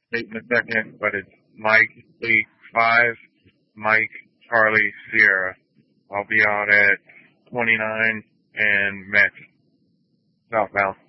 date in a second, but it's Mike 85, Mike Charlie Sierra. I'll be out at 29 and Max southbound.